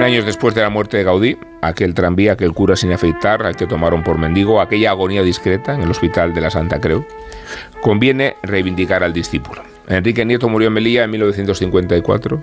años después de la muerte de Gaudí, aquel tranvía, aquel cura sin afeitar, al que tomaron por mendigo, aquella agonía discreta en el hospital de la Santa Creu, conviene reivindicar al discípulo. Enrique Nieto murió en Melilla en 1954.